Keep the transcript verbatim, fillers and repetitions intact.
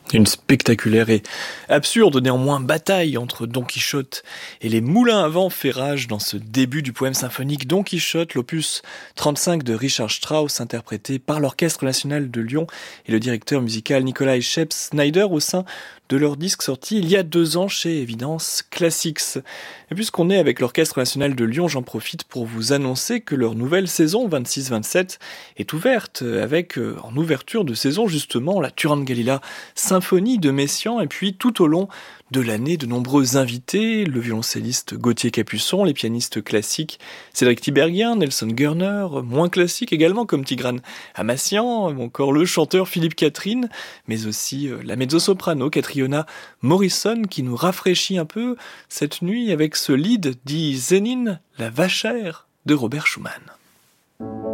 Une spectaculaire et absurde néanmoins bataille entre Don Quichotte et les moulins à vent fait rage dans ce début du poème symphonique Don Quichotte, l'opus trente-cinq de Richard Strauss, interprété par l'Orchestre National de Lyon et le directeur musical Nikolai Scheps-Snyder au sein de leur disque sorti il y a deux ans chez Evidence Classics. Et puisqu'on est avec l'Orchestre National de Lyon, j'en profite pour vous annoncer que leur nouvelle saison vingt-six vingt-sept est ouverte avec, euh, en ouverture de saison justement, la Turandalila Symphonie de Messiaen, et puis tout au long de l'année, de nombreux invités, le violoncelliste Gauthier Capuçon, les pianistes classiques Cédric Tiberghien, Nelson Gurner, moins classiques également comme Tigran Amassian, ou encore le chanteur Philippe Catherine, mais aussi la mezzo-soprano Catriona Morrison qui nous rafraîchit un peu cette nuit avec ce lead dit Zénine, la vachère de Robert Schumann.